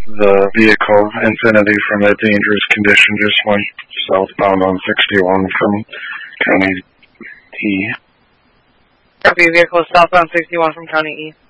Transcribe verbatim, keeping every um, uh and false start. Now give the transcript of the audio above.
the vehicle Infinity from a dangerous condition just went southbound on sixty-one from County E. Copy, vehicle southbound sixty-one from County E.